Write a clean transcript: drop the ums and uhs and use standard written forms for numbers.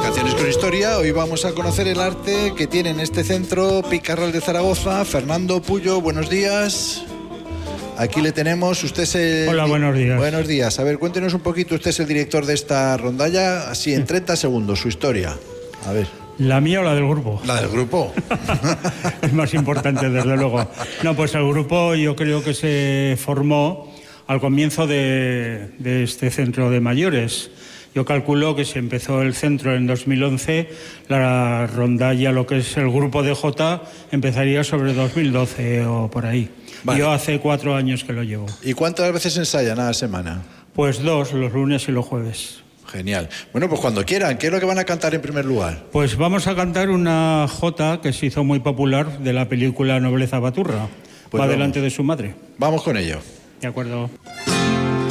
Canciones con Historia. Hoy vamos a conocer el arte que tiene en este centro Picarral de Zaragoza. Fernando Puyo, buenos días. Aquí le tenemos, usted es el... Hola, buenos días. Buenos días. A ver, cuéntenos un poquito, usted es el director de esta rondalla, así en 30 segundos, su historia. A ver. ¿La mía o la del grupo? La del grupo. Es más importante, desde luego. No, pues el grupo yo creo que se formó al comienzo de este centro de mayores. Yo calculo que si empezó el centro en 2011, la rondalla, lo que es el grupo de Jota, empezaría sobre 2012 o por ahí. Vale. Yo hace 4 años que lo llevo. ¿Y cuántas veces ensayan a la semana? Pues 2, los lunes y los jueves. Genial. Bueno, pues cuando quieran, ¿qué es lo que van a cantar en primer lugar? Pues vamos a cantar una jota que se hizo muy popular de la película Nobleza Baturra. Pues va delante de su madre. Vamos con ello. De acuerdo.